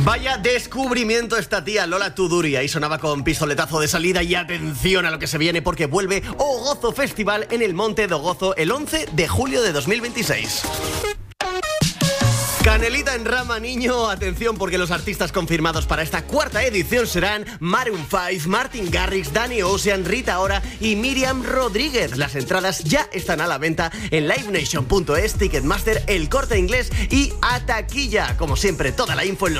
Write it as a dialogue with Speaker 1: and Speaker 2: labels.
Speaker 1: Vaya descubrimiento esta tía, Lola Tuduri. Ahí sonaba con pistoletazo de salida y atención a lo que se viene porque vuelve O Gozo Festival en el Monte do Gozo el 11 de julio de 2026. Canelita en rama, niño, atención porque los artistas confirmados para esta cuarta edición serán Maroon 5, Martin Garrix, Danny Ocean, Rita Ora y Miriam Rodríguez. Las entradas ya están a la venta en livenation.es, Ticketmaster, El Corte Inglés y A Taquilla. Como siempre, toda la info en